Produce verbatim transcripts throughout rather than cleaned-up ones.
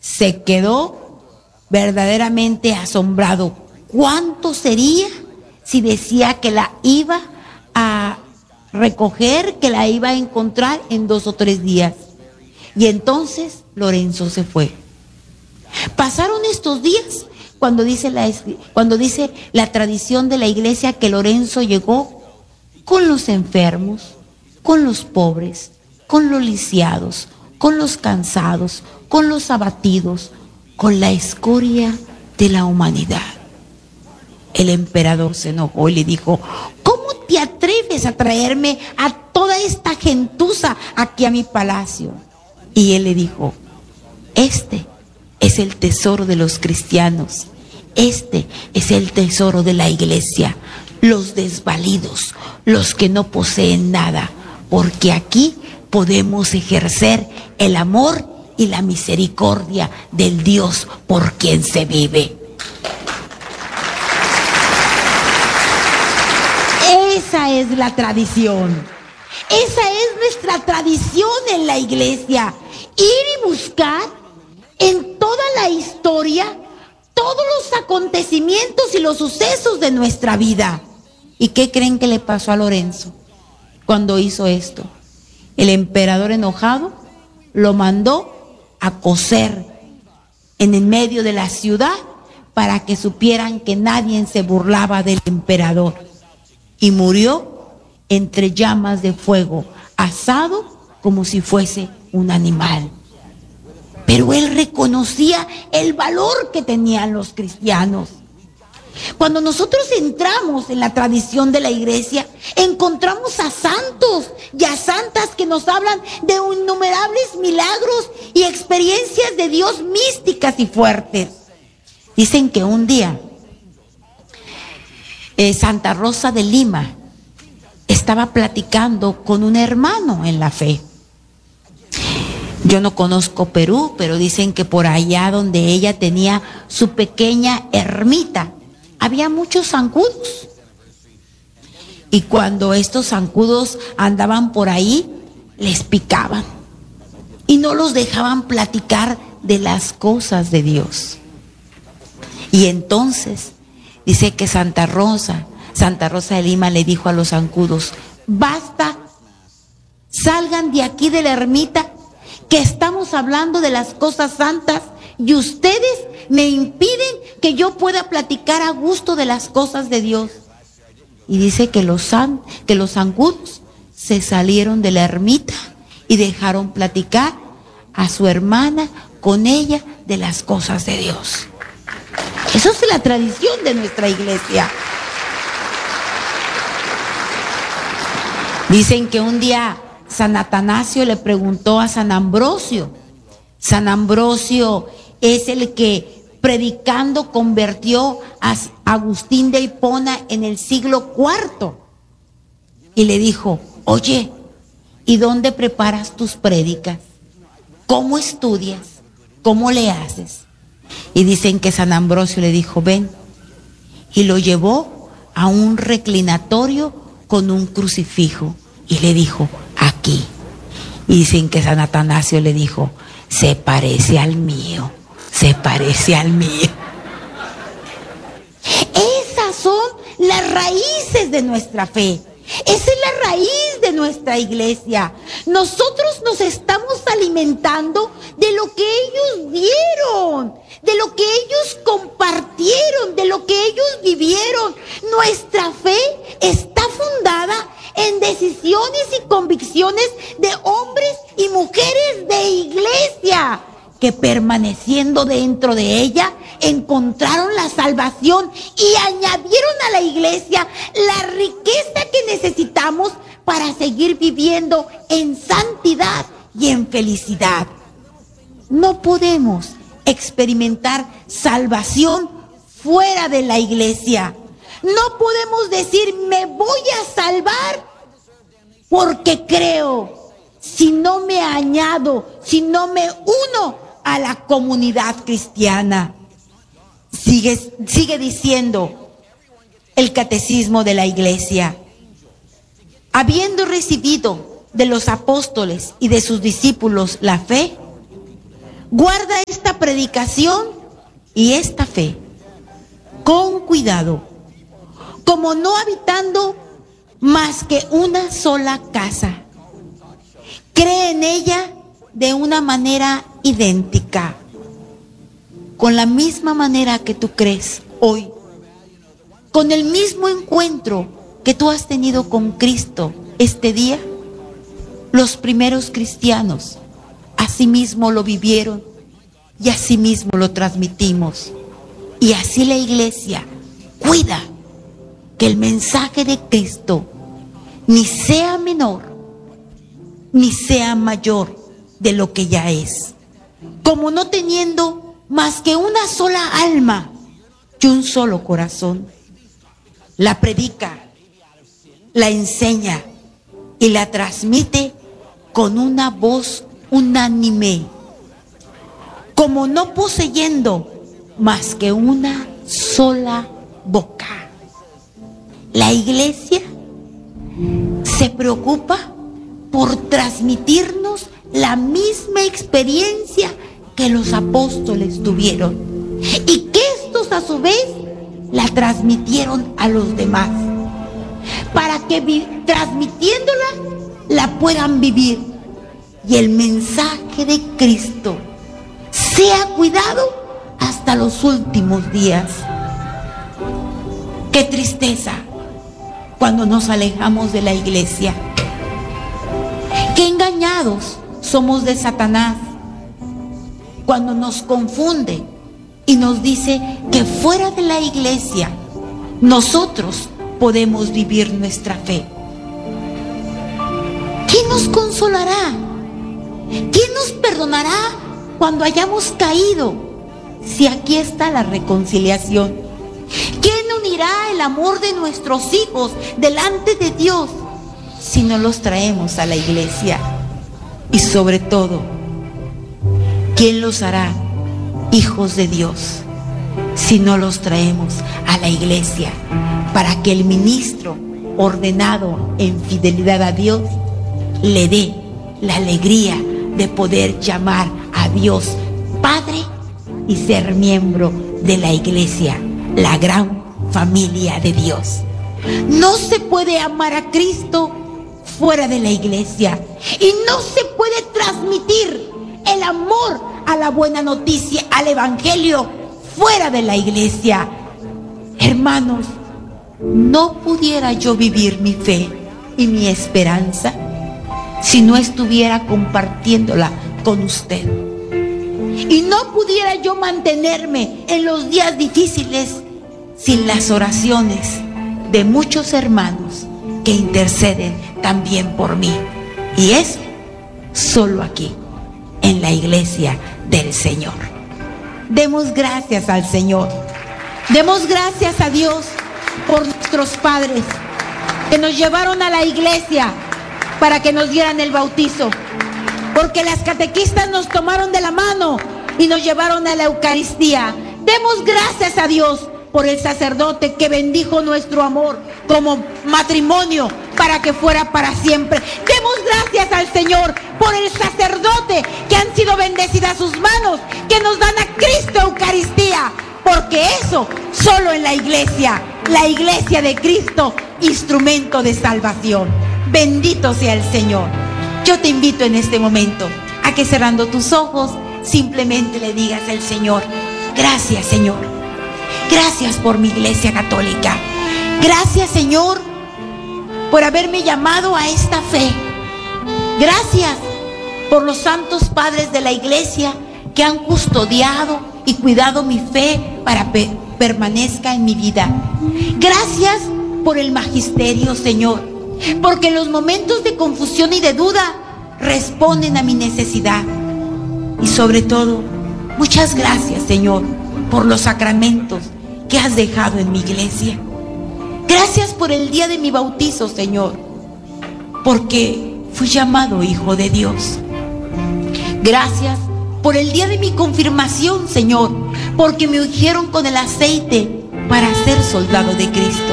se quedó verdaderamente asombrado. ¿Cuánto sería si decía que la iba a recoger, que la iba a encontrar en dos o tres días? Y entonces Lorenzo se fue. Pasaron estos días cuando dice la, cuando dice la tradición de la iglesia que Lorenzo llegó con los enfermos, con los pobres, con los lisiados, con los cansados, con los abatidos, con la escoria de la humanidad. El emperador se enojó y le dijo: ¿cómo te atreves a traerme a toda esta gentuza aquí a mi palacio? Y él le dijo: este es el tesoro de los cristianos, este es el tesoro de la iglesia, los desvalidos, los que no poseen nada, porque aquí podemos ejercer el amor y la misericordia del Dios por quien se vive. Esa es la tradición, esa es nuestra tradición en la iglesia, ir y buscar en toda la historia todos los acontecimientos y los sucesos de nuestra vida. ¿Y qué creen que le pasó a Lorenzo cuando hizo esto? El emperador, enojado, lo mandó a coser en el medio de la ciudad para que supieran que nadie se burlaba del emperador. Y murió entre llamas de fuego, asado como si fuese un animal. Pero él reconocía el valor que tenían los cristianos. Cuando nosotros entramos en la tradición de la iglesia, encontramos a santos y a santas que nos hablan de innumerables milagros y experiencias de Dios místicas y fuertes. Dicen que un día eh, Santa Rosa de Lima estaba platicando con un hermano en la fe. Yo no conozco Perú, pero dicen que por allá donde ella tenía su pequeña ermita, había muchos zancudos. Y cuando estos zancudos andaban por ahí, les picaban y no los dejaban platicar de las cosas de Dios. Y entonces dice que Santa Rosa, Santa Rosa de Lima le dijo a los zancudos: basta, salgan de aquí de la ermita, que estamos hablando de las cosas santas y ustedes me impiden que yo pueda platicar a gusto de las cosas de Dios. Y dice que los, san, que los zancudos se salieron de la ermita y dejaron platicar a su hermana con ella de las cosas de Dios. Eso es la tradición de nuestra iglesia. Dicen que un día San Atanasio le preguntó a San Ambrosio. San Ambrosio es el que predicando convirtió a Agustín de Hipona en el siglo cuarto. Y le dijo: oye, ¿y dónde preparas tus prédicas? ¿Cómo estudias? ¿Cómo le haces? Y dicen que San Ambrosio le dijo: ven. Y lo llevó a un reclinatorio con un crucifijo y le dijo: aquí. Y dicen que San Atanasio le dijo: se parece al mío, se parece al mío. Esas son las raíces de nuestra fe. Esa es la raíz de nuestra iglesia. Nosotros nos estamos alimentando de lo que ellos dieron, de lo que ellos compartieron, de lo que ellos vivieron. Nuestra fe está fundada en decisiones y convicciones de hombres y mujeres de iglesia que, permaneciendo dentro de ella, encontraron la salvación y añadieron a la iglesia la riqueza que necesitamos para seguir viviendo en santidad y en felicidad. No podemos experimentar salvación fuera de la iglesia. No podemos decir: me voy a salvar porque creo, si no me añado, si no me uno a la comunidad cristiana. Sigue, sigue diciendo el catecismo de la iglesia: habiendo recibido de los apóstoles y de sus discípulos la fe, Guarda esta predicación y esta fe con cuidado, como no habitando más que una sola casa. Cree en ella de una manera idéntica, con la misma manera que tú crees hoy, con el mismo encuentro que tú has tenido con Cristo este día. Los primeros cristianos asimismo lo vivieron y asimismo lo transmitimos. Y así la iglesia cuida que el mensaje de Cristo ni sea menor, ni sea mayor de lo que ya es. Como no teniendo más que una sola alma y un solo corazón, la predica, la enseña y la transmite con una voz unánime, como no poseyendo más que una sola boca. La iglesia se preocupa por transmitirnos la misma experiencia que los apóstoles tuvieron y que estos a su vez la transmitieron a los demás, para que transmitiéndola la puedan vivir y el mensaje de Cristo sea cuidado hasta los últimos días. Qué tristeza cuando nos alejamos de la iglesia. Qué engañados somos de Satanás cuando nos confunde y nos dice que fuera de la iglesia nosotros podemos vivir nuestra fe. ¿Quién nos consolará? ¿Quién nos perdonará cuando hayamos caído? Si aquí está la reconciliación. ¿Quién unirá el amor de nuestros hijos delante de Dios si no los traemos a la iglesia? Y sobre todo, ¿quién los hará hijos de Dios si no los traemos a la iglesia para que el ministro ordenado en fidelidad a Dios le dé la alegría de poder llamar a Dios Padre y ser miembro de la iglesia, la gran familia de Dios? No se puede amar a Cristo fuera de la iglesia y no se puede transmitir el amor a la buena noticia, al evangelio, fuera de la iglesia. Hermanos, no pudiera yo vivir mi fe y mi esperanza si no estuviera compartiéndola con usted. Y no pudiera yo mantenerme en los días difíciles sin las oraciones de muchos hermanos que interceden también por mí. Y es solo aquí, en la iglesia del Señor. Demos gracias al Señor. Demos gracias a Dios por nuestros padres que nos llevaron a la iglesia para que nos dieran el bautizo, porque las catequistas nos tomaron de la mano y nos llevaron a la Eucaristía. Demos gracias a Dios por el sacerdote que bendijo nuestro amor como matrimonio para que fuera para siempre. Demos gracias al Señor por el sacerdote que han sido bendecidas sus manos, que nos dan a Cristo Eucaristía, porque eso solo en la iglesia, la iglesia de Cristo, instrumento de salvación. Bendito sea el Señor. Yo te invito en este momento a que, cerrando tus ojos, simplemente le digas al Señor: gracias, Señor. Gracias por mi iglesia católica. Gracias, Señor, por haberme llamado a esta fe. Gracias por los santos padres de la iglesia que han custodiado y cuidado mi fe para que permanezca en mi vida. Gracias por el magisterio, Señor, porque en los momentos de confusión y de duda responden a mi necesidad. Y sobre todo, muchas gracias, Señor, por los sacramentos que has dejado en mi iglesia. Gracias por el día de mi bautizo, Señor, porque fui llamado hijo de Dios. Gracias por el día de mi confirmación, Señor, porque me ungieron con el aceite para ser soldado de Cristo.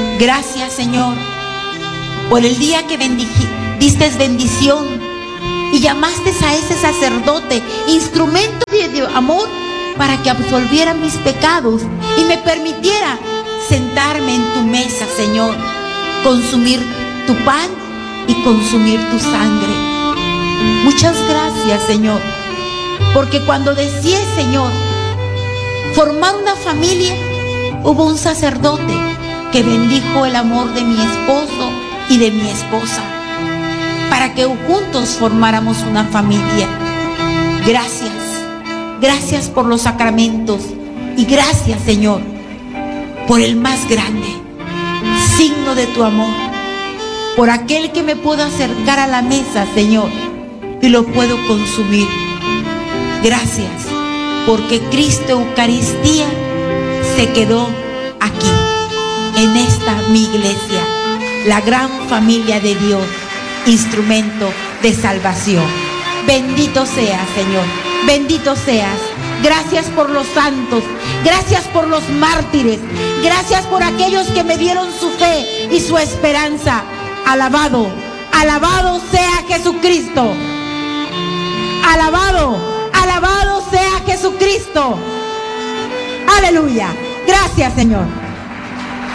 Gracias, Señor, por el día que diste bendición y llamaste a ese sacerdote, instrumento de amor, para que absolviera mis pecados y me permitiera sentarme en tu mesa, Señor, consumir tu pan y consumir tu sangre. Muchas gracias, Señor, porque cuando deseé, Señor, formar una familia, hubo un sacerdote que bendijo el amor de mi esposo y de mi esposa, para que juntos formáramos una familia. Gracias, gracias por los sacramentos y gracias, Señor, por el más grande signo de tu amor, por aquel que me puedo acercar a la mesa, Señor, y lo puedo consumir. Gracias, porque Cristo Eucaristía se quedó aquí, en esta mi iglesia, la gran familia de Dios, instrumento de salvación. Bendito seas, Señor, bendito seas. Gracias por los santos, gracias por los mártires, gracias por aquellos que me dieron su fe y su esperanza. Alabado, alabado sea Jesucristo. Alabado, alabado sea Jesucristo. Aleluya. Gracias, Señor.